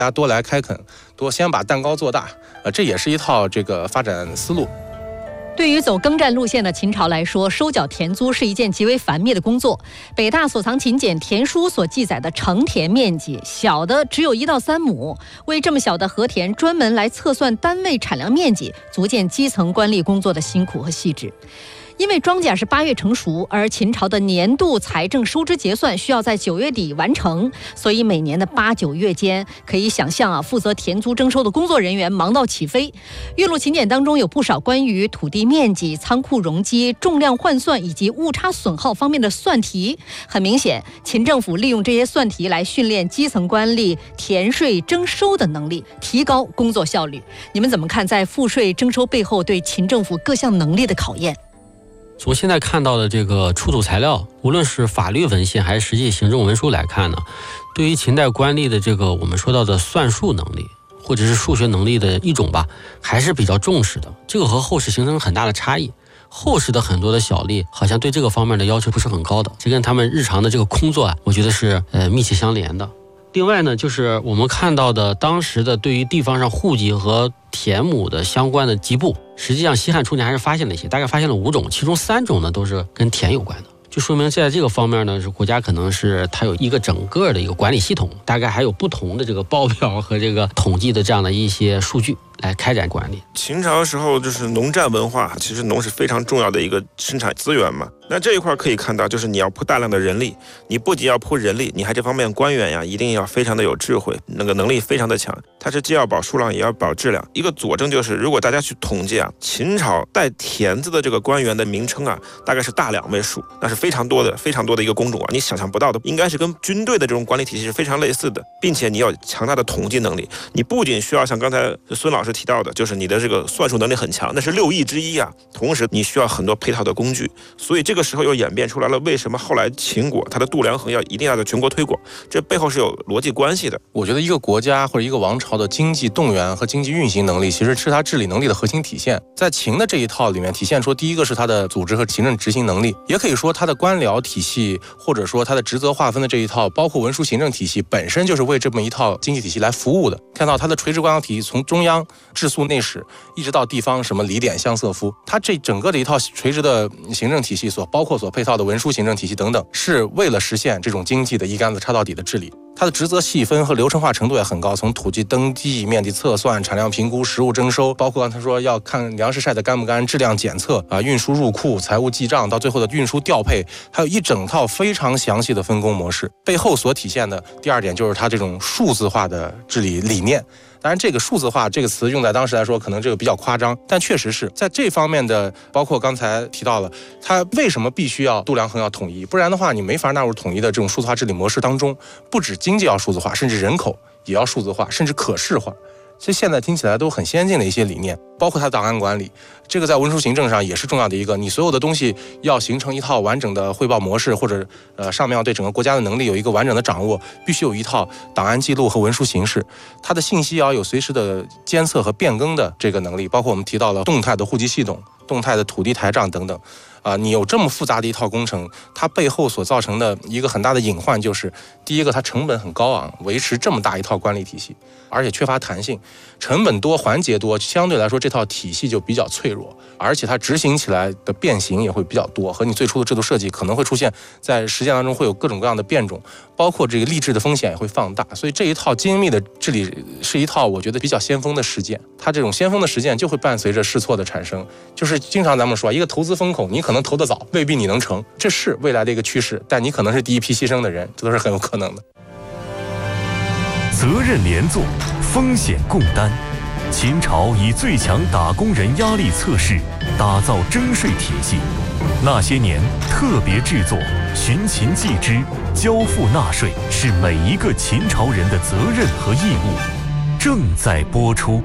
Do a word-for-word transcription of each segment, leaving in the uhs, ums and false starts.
大家多来开垦，多先把蛋糕做大，呃，这也是一套这个发展思路。 对于走耕战路线的秦朝来说，收缴田租是一件极为繁密的工作。北大所藏秦简田书所记载的成田面积，小的只有一到三亩，为这么小的和田专门来测算单位产量面积，足见基层官吏工作的辛苦和细致。因为庄稼是八月成熟，而秦朝的年度财政收支结算需要在九月底完成，所以每年的八九月间，可以想象啊，负责田租征收的工作人员忙到起飞。岳麓秦简当中有不少关于土地面积、仓库容积、重量换算以及误差损耗方面的算题。很明显，秦政府利用这些算题来训练基层官吏田税征收的能力，提高工作效率。你们怎么看在赋税征收背后对秦政府各项能力的考验？ 从现在看到的这个出土材料，无论是法律文献还是实际行政文书来看呢，对于秦代官吏的这个我们说到的算术能力或者是数学能力的一种吧，还是比较重视的。这个和后世形成很大的差异。后世的很多的小吏好像对这个方面的要求不是很高的，这跟他们日常的这个工作啊，我觉得是呃密切相连的。另外呢，就是我们看到的当时的对于地方上户籍和田亩的相关的籍簿，实际上西汉初年还是发现了一些，大概发现了五种，其中三种呢都是跟田有关的，就说明在这个方面呢，是国家可能是它有一个整个的一个管理系统，大概还有不同的这个报表和这个统计的这样的一些数据来开展管理。 秦朝时候就是农战文化，其实农是非常重要的一个生产资源嘛。那这一块可以看到，就是你要铺大量的人力，你不仅要铺人力，你还这方面官员呀，一定要非常的有智慧，那个能力非常的强。它是既要保数量，也要保质量。一个佐证就是，如果大家去统计啊，秦朝带田字的这个官员的名称啊，大概是大两位数，那是非常多的、非常多的一个工种啊，你想象不到的，应该是跟军队的这种管理体系是非常类似的，并且你要强大的统计能力。你不仅需要像刚才孙老师提到的，就是你的这个算术能力很强，那是六艺之一啊。同时，你需要很多配套的工具，所以这个时候又演变出来了，为什么后来秦国它的度量衡要一定要在全国推广？这背后是有逻辑关系的。 我觉得一个国家或者一个王朝的经济动员和经济运行能力，其实是它治理能力的核心体现。在秦的这一套里面体现出，第一个是它的组织和行政执行能力，也可以说它的官僚体系或者说它的职责划分的这一套，包括文书行政体系本身就是为这么一套经济体系来服务的。看到它的垂直官僚体系，从中央治粟内史一直到地方什么礼典相瑟夫，它这整个的一套垂直的行政体系所包括所配套的文书行政体系等等，是为了实现这种经济的一竿子插到底的治理。它的职责细分和流程化程度也很高，从土地登记、面积测算、产量评估、实物征收，包括刚才说要看粮食晒得干不干、质量检测啊、运输入库、财务记账，到最后的运输调配，还有一整套非常详细的分工模式。背后所体现的第二点就是它这种数字化的治理理念。当然，这个数字化这个词用在当时来说，可能这个比较夸张，但确实是在这方面的，包括刚才提到了，它为什么必须要度量衡要统一？不然的话，你没法纳入统一的这种数字化治理模式当中。不止经济要数字化，甚至人口也要数字化，甚至可视化。其实现在听起来都很先进的一些理念，包括它档案管理，这个在文书行政上也是重要的一个。你所有的东西要形成一套完整的汇报模式，或者呃上面要对整个国家的能力有一个完整的掌握，必须有一套档案记录和文书形式。它的信息要有随时的监测和变更的这个能力，包括我们提到了动态的户籍系统、动态的土地台账等等。啊、呃，你有这么复杂的一套工程，它背后所造成的一个很大的隐患就是，第一个它成本很高昂，维持这么大一套管理体系，而且缺乏弹性，成本多，环节多，相对来说这套体系就比较脆弱，而且它执行起来的变形也会比较多，和你最初的制度设计可能会出现在实践当中会有各种各样的变种，包括这个吏治的风险也会放大，所以这一套精密的治理是一套我觉得比较先锋的实践，它这种先锋的实践就会伴随着试错的产生，就是经常咱们说一个投资风口，你可能投得早，未必你能成，这是未来的一个趋势，但你可能是第一批牺牲的人，这都是很有可能的。 责任连坐，风险共担。秦朝以最强打工人压力测试打造征税体系，那些年特别制作寻秦记之交付纳税是每一个秦朝人的责任和义务，正在播出。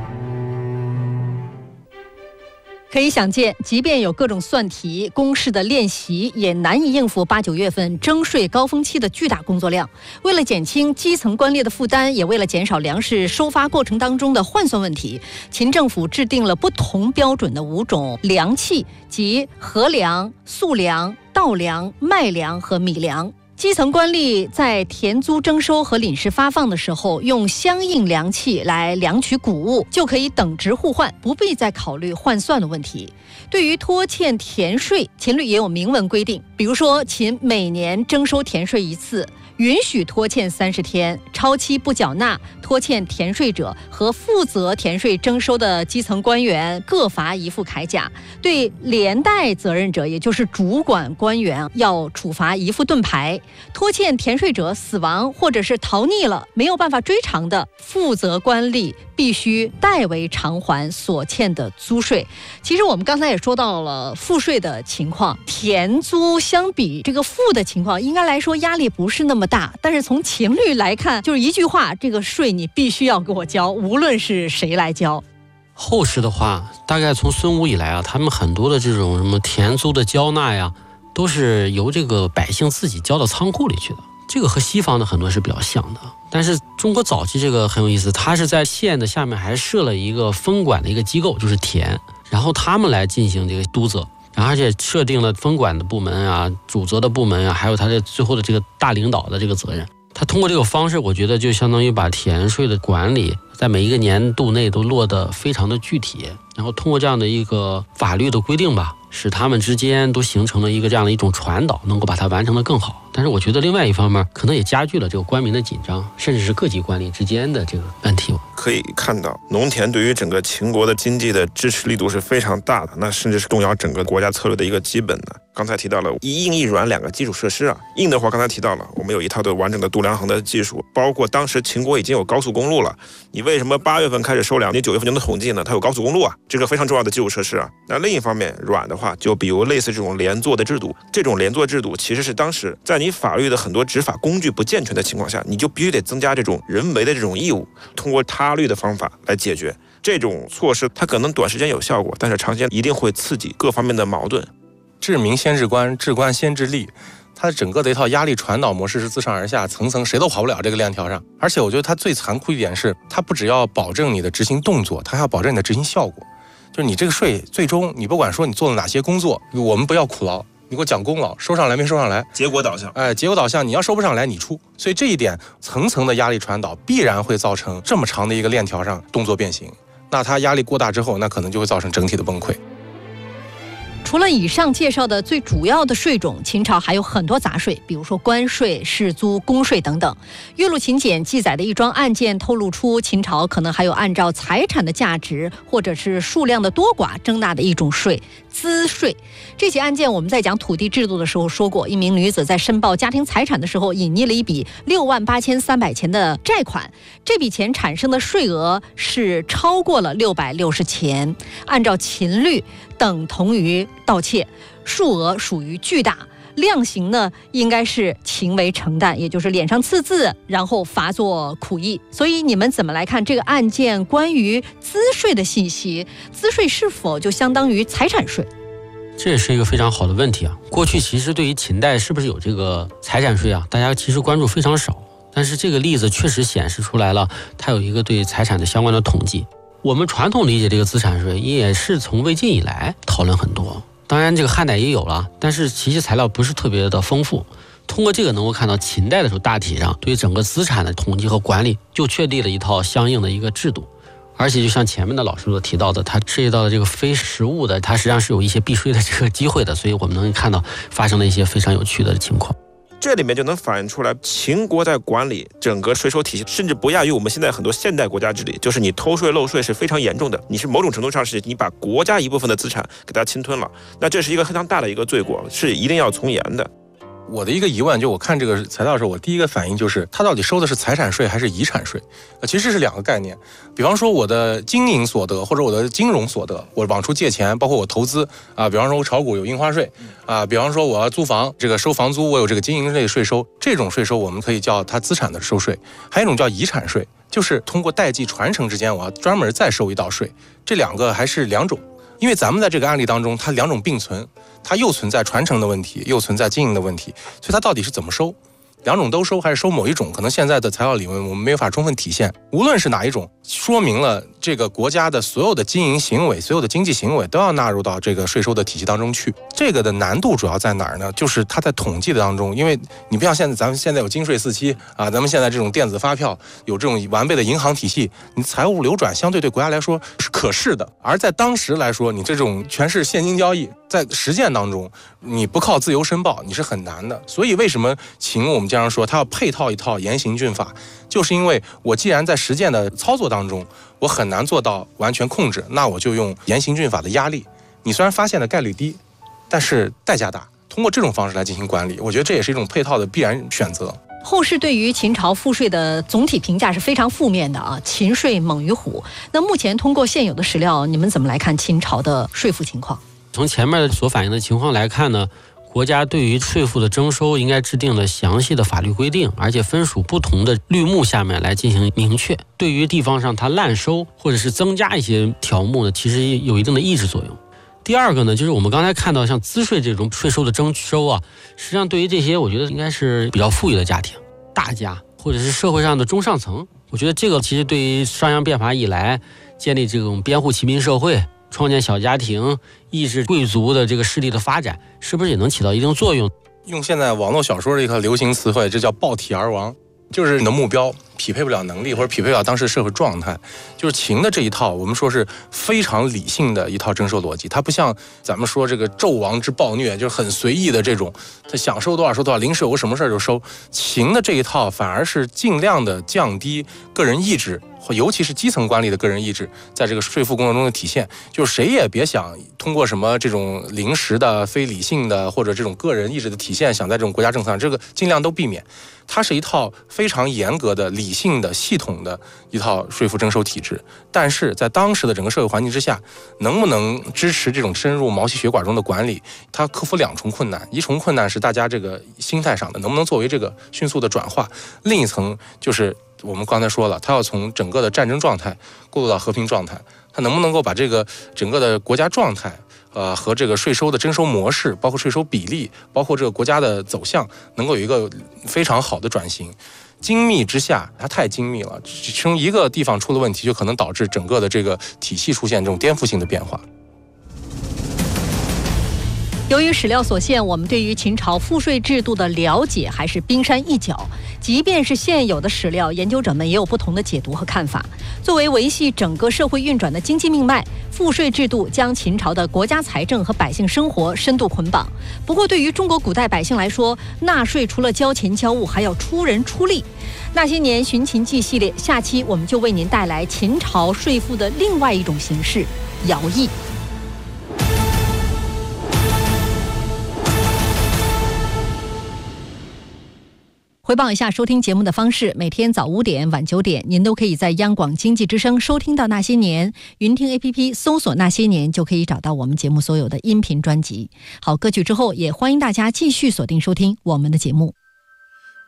可以想见，即便有各种算题、公式的练习，也难以应付八九月份征税高峰期的巨大工作量。为了减轻基层官吏的负担，也为了减少粮食收发过程当中的换算问题，秦政府制定了不同标准的五种粮器，即禾粮、粟粮、稻粮、麦粮和米粮。 基层官吏在田租征收和领实发放的时候，用相应量器来量取谷物，就可以等值互换，不必再考虑换算的问题。对于拖欠田税，秦律也有明文规定，比如说秦每年征收田税一次，允许拖欠三十天，超期不缴纳拖欠田税者和负责田税征收的基层官员各罚一副铠甲，对连带责任者，也就是主管官员，要处罚一副盾牌。拖欠田税者死亡或者是逃匿了，没有办法追偿的，负责官吏必须代为偿还所欠的租税。其实我们刚才也说到了赋税的情况，田租相比这个赋的情况，应该来说压力不是那么大，但是从秦律来看，就是一句话，这个税你必须要给我交，无论是谁来交。 后世的话，大概从孙武以来啊，他们很多的这种什么田租的交纳呀，都是由这个百姓自己交到仓库里去的。这个和西方的很多是比较像的，但是中国早期这个很有意思，它是在县的下面还设了一个分管的一个机构，就是田，然后他们来进行这个督责，然后而且设定了分管的部门啊、主责的部门啊，还有他的最后的这个大领导的这个责任。他通过这个方式，我觉得就相当于把田税的管理在每一个年度内都落得非常的具体，然后通过这样的一个法律的规定吧，使他们之间都形成了一个这样的一种传导，能够把它完成得更好。但是我觉得另外一方面可能也加剧了这个官民的紧张，甚至是各级官吏之间的这个问题。 可以看到农田对于整个秦国的经济的支持力度是非常大的，那甚至是动摇整个国家策略的一个基本的。刚才提到了一硬一软两个基础设施啊，硬的话刚才提到了，我们有一套的完整的度量衡的技术，包括当时秦国已经有高速公路了，你为什么八月份开始收粮，你九月份就能统计呢？它有高速公路啊，这个非常重要的基础设施啊。那另一方面软的话，就比如类似这种连坐的制度，这种连坐制度其实是当时在你法律的很多执法工具不健全的情况下，你就必须得增加这种人为的这种义务，通过他律的方法来解决。这种措施它可能短时间有效果，但是长时间一定会刺激各方面的矛盾。 治民先治官，治官先治吏，它整个的一套压力传导模式是自上而下，层层谁都跑不了这个链条上。而且我觉得它最残酷一点是，它不只要保证你的执行动作，它还要保证你的执行效果。就是你这个税最终你不管说你做了哪些工作，我们不要苦劳，你给我讲功劳，收上来没收上来， 结果导向， 哎，结果导向，你要收不上来你出。所以这一点层层的压力传导必然会造成这么长的一个链条上动作变形。那它压力过大之后，那可能就会造成整体的崩溃。 除了以上介绍的最主要的税种，秦朝还有很多杂税，比如说关税、士租、公税等等。岳麓秦简记载的一桩案件透露出，秦朝可能还有按照财产的价值或者是数量的多寡征纳的一种税——资税。这起案件我们在讲土地制度的时候说过，一名女子在申报家庭财产的时候，隐匿了一笔六万八千三百钱的债款，这笔钱产生的税额是超过了六百六十钱，按照秦律等同于盗窃，数额属于巨大，量刑呢应该是情为承担，也就是脸上刺字，然后罚作苦役。所以你们怎么来看这个案件关于资税的信息？资税是否就相当于财产税？ 这也是一个非常好的问题啊。过去其实对于秦代是不是有这个财产税啊，大家其实关注非常少，但是这个例子确实显示出来了，它有一个对财产的相关的统计。我们传统理解这个资产税也是从魏晋以来讨论很多，当然这个汉代也有了，但是其实材料不是特别的丰富。通过这个能够看到秦代的时候，大体上对于整个资产的统计和管理就确立了一套相应的一个制度。而且就像前面的老师所提到的，它涉及到的这个非实物的，它实际上是有一些避税的这个机会的，所以我们能看到发生了一些非常有趣的情况。 这里面就能反映出来，秦国在管理整个税收体系，甚至不亚于我们现在很多现代国家治理，就是你偷税漏税是非常严重的，你是某种程度上是你把国家一部分的资产给它侵吞了，那这是一个非常大的一个罪过，是一定要从严的。 我的一个疑问，就我看这个材料的时候，我第一个反应就是，它到底收的是财产税还是遗产税？呃，其实是两个概念。比方说我的经营所得或者我的金融所得，我往出借钱，包括我投资啊，比方说我炒股有印花税啊，比方说我要租房，这个收房租我有这个经营类税收，这种税收我们可以叫它资产的收税。还有一种叫遗产税，就是通过代际传承之间，我要专门再收一道税。这两个还是两种。因为咱们在这个案例当中，它两种并存，它又存在传承的问题，又存在经营的问题，所以它到底是怎么收？两种都收还是收某一种？可能现在的材料理论我们没有法充分体现。无论是哪一种，说明了这个国家的所有的经营行为、所有的经济行为都要纳入到这个税收的体系当中去。这个的难度主要在哪儿呢？就是它在统计的当中，因为你不像现在咱们现在有金税四期啊，咱们现在这种电子发票，有这种完备的银行体系，你财务流转相对对国家来说是可视的。而在当时来说，你这种全是现金交易，在实践当中，你不靠自由申报，你是很难的。所以为什么秦我们经常说它要配套一套严刑峻法，就是因为我既然在实践的操作当中，我很难做到完全控制，那我就用严刑峻法的压力。你虽然发现的概率低，但是代价大。通过这种方式来进行管理，我觉得这也是一种配套的必然选择。 后世对于秦朝赋税的总体评价是非常负面的啊，秦税猛于虎。那目前通过现有的史料，你们怎么来看秦朝的税赋情况？ 从前面所反映的情况来看呢，国家对于税赋的征收应该制定了详细的法律规定，而且分属不同的律目下面来进行明确。对于地方上它滥收或者是增加一些条目呢，其实有一定的抑制作用。第二个呢，就是我们刚才看到像资税这种税收的征收啊，实际上对于这些我觉得应该是比较富裕的家庭、大家或者是社会上的中上层，我觉得这个其实对于商鞅变法以来建立这种编户齐民社会、创建小家庭、抑制贵族的这个势力的发展，是不是也能起到一定作用？ 用现在网络小说的一个流行词汇，这叫暴体而亡。就是你的目标匹配不了能力，或者匹配不了当时社会状态。就是秦的这一套，我们说是非常理性的一套征收逻辑，它不像咱们说这个纣王之暴虐，就是很随意的这种，他想收多少收多少，临时有个什么事儿就收。秦的这一套反而是尽量的降低个人意志，尤其是基层官吏的个人意志，在这个税赋工作中的体现。就是谁也别想通过什么这种临时的、非理性的或者这种个人意志的体现，想在这种国家政策上，这个尽量都避免。它是一套非常严格的、理性的、系统的一套税赋征收体制，但是在当时的整个社会环境之下，能不能支持这种深入毛细血管中的管理，它克服两重困难。一重困难是大家这个心态上的，能不能作为这个迅速的转化；另一层就是我们刚才说了，它要从整个的战争状态过渡到和平状态，它能不能够把这个整个的国家状态呃，和这个税收的征收模式，包括税收比例，包括这个国家的走向，能够有一个非常好的转型。精密之下，它太精密了，其中一个地方出了问题，就可能导致整个的这个体系出现这种颠覆性的变化。 由于史料所限，我们对于秦朝赋税制度的了解还是冰山一角。即便是现有的史料，研究者们也有不同的解读和看法。作为维系整个社会运转的经济命脉，赋税制度将秦朝的国家财政和百姓生活深度捆绑。不过，对于中国古代百姓来说，纳税除了交钱交物，还要出人出力。那些年寻秦记系列，下期我们就为您带来秦朝税赋的另外一种形式——徭役。回报一下收听节目的方式，每天早五点、晚九点，您都可以在央广经济之声收听到《那些年》，云听 A P P 搜索《那些年》就可以找到我们节目所有的音频专辑。好，歌曲之后，也欢迎大家继续锁定收听我们的节目。